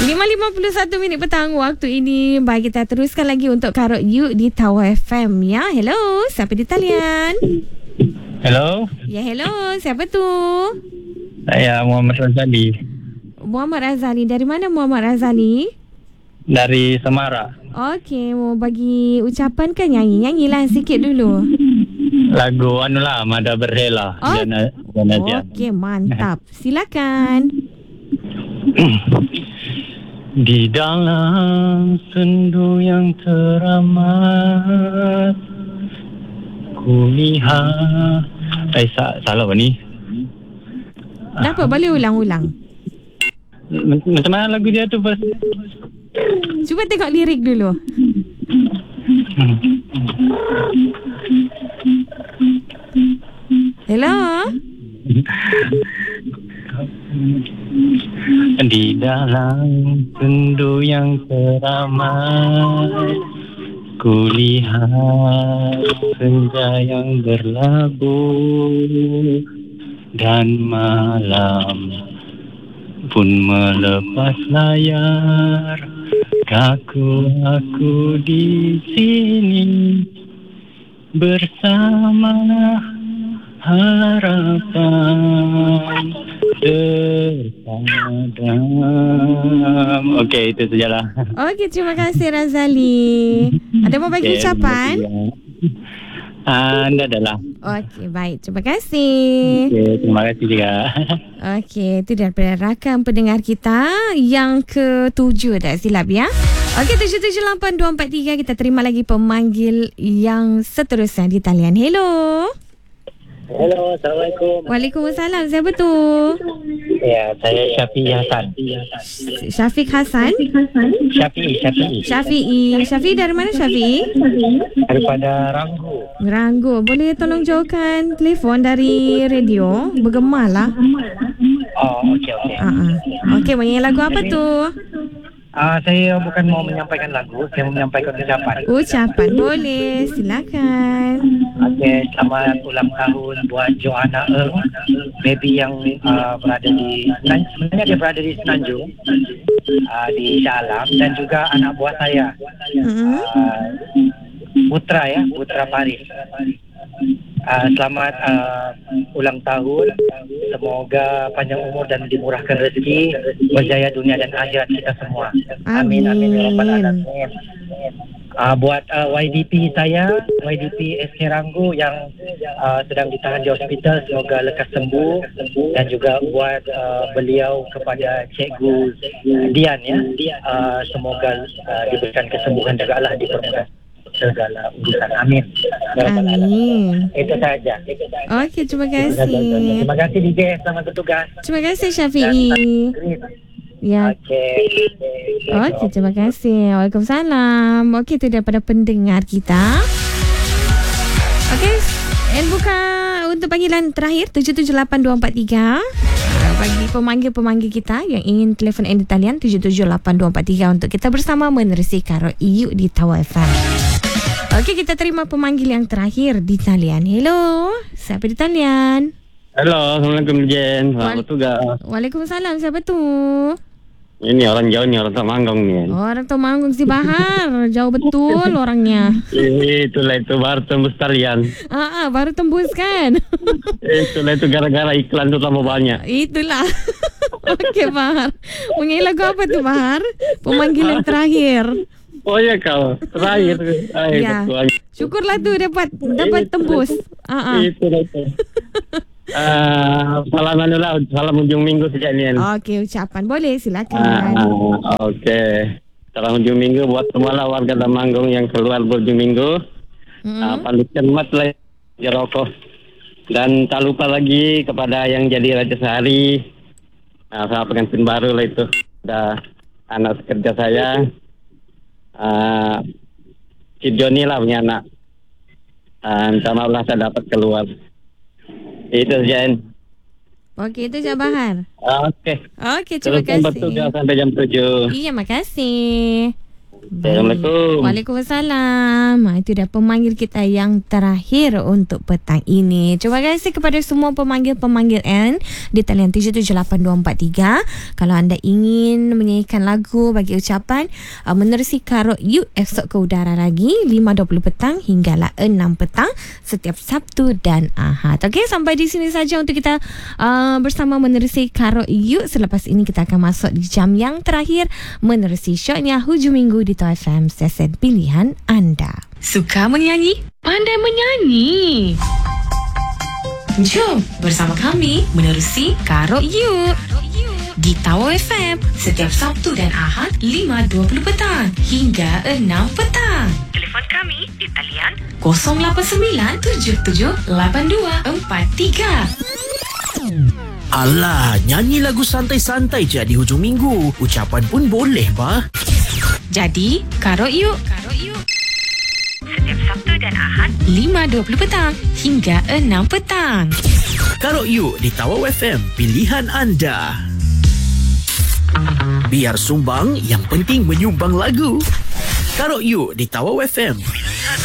5:51 petang waktu ini. Baik, kita teruskan lagi untuk Karo You di Tawau FM ya. Hello, siapa di talian? Hello. Ya, hello. Siapa tu? Saya Muhammad Razali. Muhammad Razali. Dari mana Muhammad Razali? Dari Semara. Okey, mau bagi ucapan ke nyanyi? Nyanyilah sikit dulu. Lagu anulah Mada Berhela. Oh. Okey, mantap. Silakan. Di dalam sendu yang teramat kulihat. Salah apa ni? Dapat boleh ulang-ulang. Macam mana lagu dia tu? Cuba tengok lirik dulu. Hello? Di dalam sendu yang teramat kulihat senja yang berlabuh dan malam pun melepas layar. Aku di sini bersama harapan terpadam. Okey, itu sajalah. Okey, terima kasih Razali. Ada mau bagi ucapan? Anda adalah. Okey, baik. Terima kasih. Okey, terima kasih juga. Okey, itu daripada rakam pendengar kita yang ke-7 dah silap ya. Okey, 778243 kita terima lagi pemanggil yang seterusnya di talian. Hello. Hello, Assalamualaikum. Waalaikumsalam. Siapa tu? Ya, saya Syafiq Hasan. Syafiq Hasan? Syafiq. Syafiq dari mana Syafiq? Daripada Ranggu. Ranggu. Boleh tolong jauhkan telefon dari radio? Bergema lah. Oh, okey. Okey, menyanyi lagu apa tu? Saya bukan mau menyampaikan lagu, saya mau menyampaikan ucapan. Ucapan boleh, silakan. Okey, selamat ulang tahun buat Joanna Eng, baby yang berada di sebenarnya dia berada di Semenanjung, di Shah Alam, dan juga anak buah saya, Putra Paris. Selamat ulang tahun. Semoga panjang umur dan dimurahkan rezeki, berjaya dunia dan akhirat kita semua. Amin ya rabbal alamin. Buat YDP saya, YDP SK Ranggu yang sedang ditahan di hospital, semoga lekas sembuh. Dan juga buat beliau kepada Cikgu Dian ya, semoga diberikan kesembuhan juga Allah, dipermudah segala urusan. Amin. Amin. Itu saja. Okey, terima kasih. Terima kasih DJ, selamat bertugas. Terima kasih Syafiq. Ya. Okey, terima kasih. Waalaikumsalam. Okey, itu daripada pendengar kita. Okey, and buka untuk panggilan terakhir 778243. Bagi pemanggil-pemanggil kita yang ingin telefon di talian 778243 untuk kita bersama menerusi Karo You di Tawau FM. Okey, kita terima pemanggil yang terakhir di talian. Hello, siapa di talian? Halo, Assalamualaikum Jen. Selamat tugas. Waalaikumsalam. Siapa tu? Ini orang jauh ni, orang Temanggung ni. Orang Temanggung si Bahar. Jauh betul orangnya. Itulah itu baru tembus talian. Baru tembus kan? Itulah itu gara-gara iklan tu tambah banyak. Itulah. Okey Bahar. Menyanyi lagu apa tu Bahar? Pemanggilan terakhir. Oh ya kau terakhir. Ya. Syukurlah tu dapat tembus. Itulah itu. Salam ujung minggu sejak ni. Okey, ucapan boleh, silakan. Okey. Salam ujung minggu buat semua warga Temanggung yang keluar berujung minggu. Pandukan mat lah ya rokok. Dan tak lupa lagi kepada yang jadi Raja Sehari. Sama pengantin baru lah itu. Ada anak kerja saya. Si Joni lah punya anak. Minta maaf lah saya dapat keluar. Itu Jen. Okey, itu je Bahar. Okey. Okey, terima kasih. Terus bertugas sampai jam 7. Iya, makasih. Assalamualaikum. Waalaikumsalam. Itu dah pemanggil kita yang terakhir untuk petang ini. Terima kasih kepada semua pemanggil-pemanggil N di talian 778243. Kalau anda ingin menyanyikan lagu bagi ucapan menerusi Karok You esok ke udara lagi 5.20 petang hinggalah 6 petang setiap Sabtu dan Ahad. Okey, sampai di sini saja untuk kita bersama menerusi Karok You. Selepas ini kita akan masuk di jam yang terakhir menerusi syoknya hujung minggu di Toa FM, stesen pilihan anda. Suka menyanyi? Pandai menyanyi? Jom bersama kami menerusi Karok You di Toa FM setiap Sabtu dan Ahad 5.20 petang hingga 6 petang. Telefon kami di talian 089778243. Alah, nyanyi lagu santai-santai je di hujung minggu. Ucapan pun boleh, bah. Jadi, Karok You setiap Sabtu dan Ahad 5.20 petang hingga 6 petang. Karok You di Tawau FM, pilihan anda. Biar sumbang, yang penting menyumbang lagu. Karok You di Tawau FM.